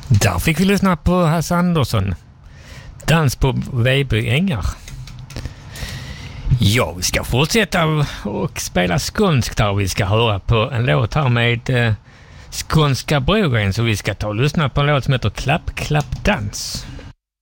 Där fick vi lyssna på Hasse Andersson. Dans på Vejby ängar. Ja, vi ska fortsätta och spela skånskt här. Vi ska höra på en låt här med Skånska Brogren, så vi ska ta och lyssna på en låt som heter Klapp, klapp, dans.